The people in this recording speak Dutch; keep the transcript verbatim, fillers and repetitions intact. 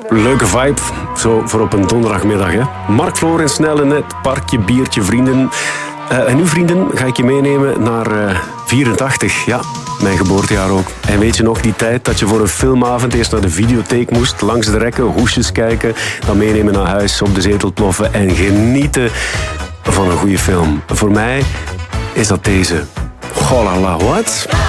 Leuke vibe, zo voor op een donderdagmiddag. Hè? Mark Floor in Snelle Net, parkje, biertje, vrienden. Uh, en nu, vrienden, ga ik je meenemen naar uh, vierentachtig. Ja, mijn geboortejaar ook. En weet je nog die tijd dat je voor een filmavond eerst naar de videotheek moest, langs de rekken, hoesjes kijken, dan meenemen naar huis, op de zetel ploffen en genieten van een goede film. Voor mij is dat deze. Goh la la, wat?